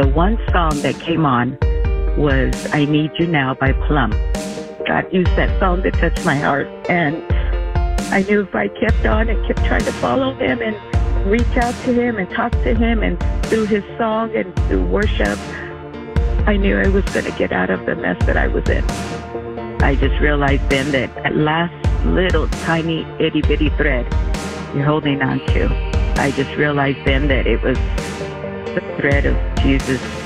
the one song that came on was I Need You Now by Plum. God used that song to touch my heart. And I knew if I kept on and kept trying to follow him and reach out to him and talk to him and through his song and through worship, I knew I was going to get out of the mess that I was in. I just realized then that at last little tiny itty bitty thread you're holding on to, I just realized then that it was the thread of Jesus